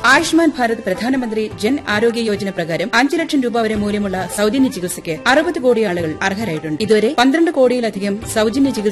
ആയുഷ്മാൻ ഭാരത് പ്രധാനമന്ത്രി ജൻ ആരോഗ്യ യോജന പ്രകാരം 5 ലക്ഷം രൂപ വരെ മൂല്യമുള്ള സൌജന്യ ചികിത്സയ്ക്ക് 60 കോടി ആളുകൾ അർഹരായിട്ടുണ്ട്. ഇതുവരെ 12 കോടിയിലധികം സൌജന്യ